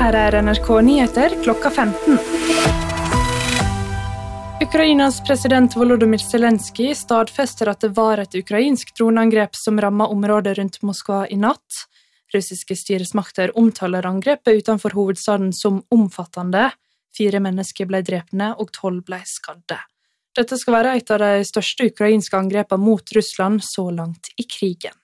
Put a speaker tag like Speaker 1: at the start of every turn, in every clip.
Speaker 1: Her NRK Nyheter klokka 15. Ukrainas president Volodymyr Zelensky stadfester at det var et ukrainsk droneangrep som rammet området rundt Moskva i natt. Russiske styresmakter omtaler angrepet utenfor hovedstaden som omfattende. 4 mennesker ble drepne og 12 ble skadde. Dette skal være et av de største ukrainske angrepene mot Russland så langt i krigen.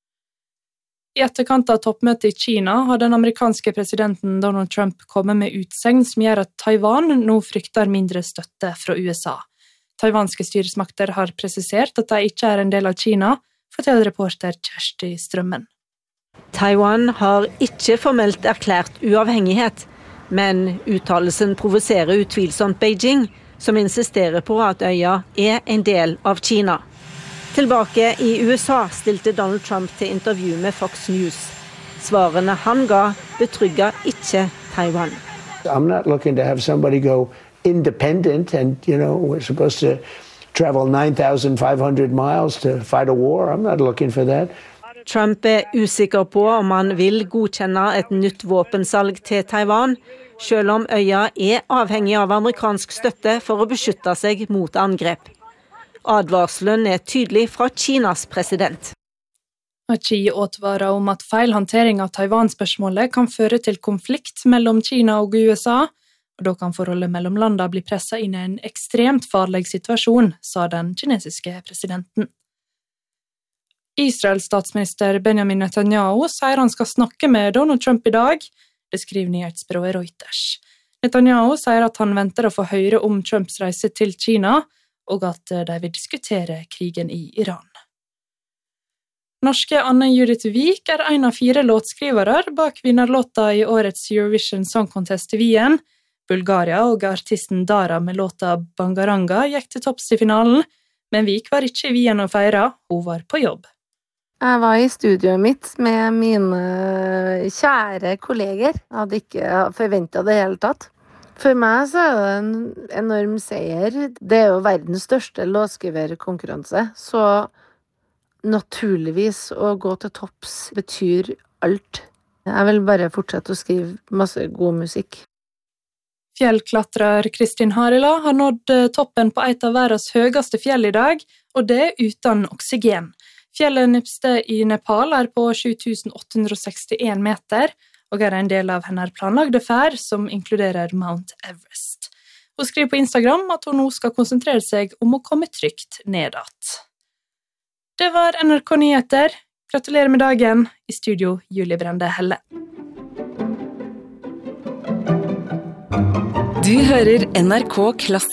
Speaker 1: I etterkant av toppmøtet i Kina har den amerikanske presidenten Donald Trump kommet med utsegn som gjør at Taiwan nå frykter mindre støtte fra USA. Taiwanske styresmakter har presisert at de ikke er en del av Kina, forteller reporter Kjersti Strømmen.
Speaker 2: Taiwan har ikke formelt erklært uavhengighet, men uttalelsen provoserer utvilsomt Beijing, som insisterer på at øya er en del av Kina. Tilbake i USA stilte Donald Trump til intervju med Fox News. Svarene han ga betrygget ikke Taiwan.
Speaker 3: I'm not looking to have somebody go independent and, we're supposed to travel 9,500 miles to fight a war. I'm not looking for that.
Speaker 2: Trump er usikker på om han vil godkjenne et nytt våpensalg til Taiwan, selv om øya er avhengig av amerikansk støtte for å beskytte seg mot angrep. Advarselen er tydelig fra Kinas president.
Speaker 1: Xi advarer om at feil håndtering av Taiwan-spørsmålet kan føre til konflikt mellom Kina og USA, og da kan forholdet mellom landene bli presset inn i en ekstremt farlig situasjon, sa den kinesiske presidenten. Israels statsminister Benjamin Netanyahu sier han skal snakke med Donald Trump i dag, det skriver nyhetsbyrået Reuters. Netanyahu sier at han venter å få høre om Trumps reise til Kina, og at de vil diskutere krigen i Iran. Norske Anne Judith Vik er en av 4 låtskrivere bak vinnerlåta i årets Eurovision Song Contest i Wien. Bulgaria og artisten Dara med låta Bangaranga gikk til topps i finalen, men Vik var ikke i Wien å feire, hun var på jobb.
Speaker 4: Jeg var i studioet mitt med mine kjære kolleger. Jeg hadde ikke forventet det hele tatt. For meg så er det en enorm seier. Det er jo verdens største låtskriverkonkurranse, så naturligvis å gå til topps betyr alt. Jeg vil bare fortsette å skrive masse god musikk.
Speaker 1: Fjellklatrer Kristin Harila har nådd toppen på et av verdens høyeste fjell i dag, og det uten oksygen. Fjellet Nipste i Nepal er på 7.861 meter, og er en del av hennes planlagde ferd som inkluderer Mount Everest. Hun skriver på Instagram at hun nå skal konsentrere seg om å komme trygt nedat. Det var NRK Nyheter. Gratulerer med dagen. I studio Julie Brende Helle.
Speaker 5: Du hører NRK Klassisk.